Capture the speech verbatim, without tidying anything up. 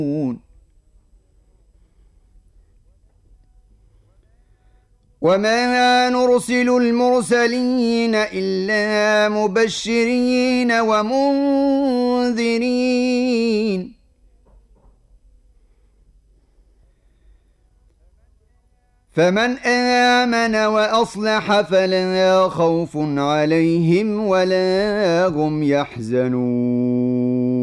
وما نرسل المرسلين إلا مبشرين ومنذرين فمن آمن وأصلح فلا خوف عليهم ولا هم يحزنون